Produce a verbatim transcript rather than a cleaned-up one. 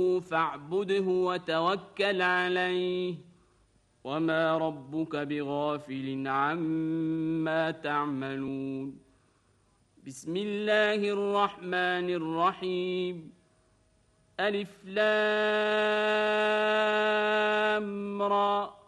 فاعبده وتوكل عليه وما ربك بغافل عما تعملون. بسم الله الرحمن الرحيم. ألف لام را